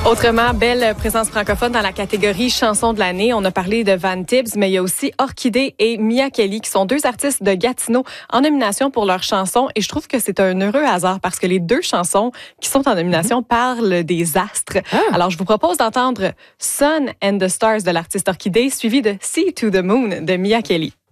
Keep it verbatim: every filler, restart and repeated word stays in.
Autrement, belle présence francophone dans la catégorie chanson de l'année. On a parlé de Van Tibbs, mais il y a aussi Orchidée et Mia Kelly, qui sont deux artistes de Gatineau en nomination pour leurs chansons. Et je trouve que c'est un heureux hasard parce que les deux chansons qui sont en nomination mm-hmm. parlent des astres. Ah. Alors, je vous propose d'entendre Sun and the Stars de l'artiste Orchidée, suivi de Sea to the Moon de Mia Kelly.